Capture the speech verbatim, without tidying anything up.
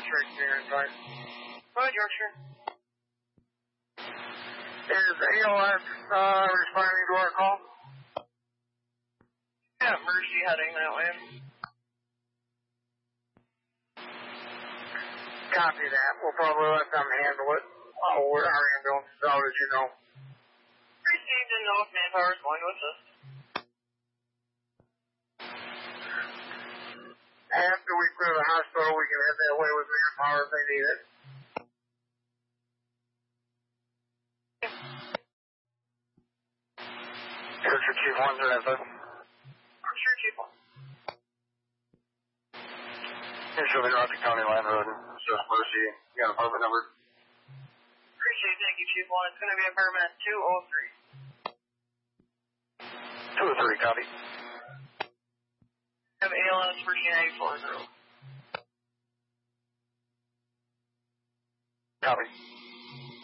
straight here inside. Go ahead, Yorkshire. Is A L S uh, responding to our call? Yeah, Mercy heading that way. Copy that. We'll probably let them handle it. Oh, we're our ambulance is out, as you know. Received, didn't know if manpower is going to assist. After we clear the hospital, we can head that way with manpower if they need it. Searcher Chief one, Zeretta. I'm sure Chief one. You're showing Rocky County Line Road, Just Mercy. You got an apartment number? Appreciate it, thank you, Chief one. It's going to be apartment two oh three. two oh three, copy. I have A L S for United four zero. Copy.